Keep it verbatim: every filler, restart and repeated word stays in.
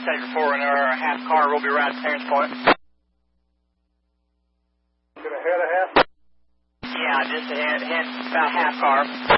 Sector four in our half car. We'll be right at Terrence Point. Gonna head a half? Yeah, just ahead, head about half car.